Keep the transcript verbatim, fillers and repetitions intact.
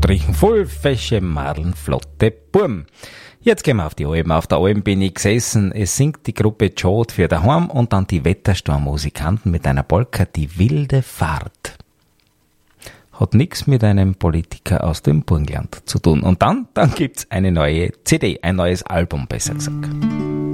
Anführungsstrichen, voll fesche Madeln, flotte Burm. Jetzt gehen wir auf die Alm. Auf der Alm bin ich gesessen. Es singt die Gruppe Jod für daheim und dann die Wettersturm-Musikanten mit einer Polka, die wilde Fahrt. Hat nichts mit einem Politiker aus dem Burgenland zu tun. Und dann, dann gibt's eine neue C D, ein neues Album, besser gesagt.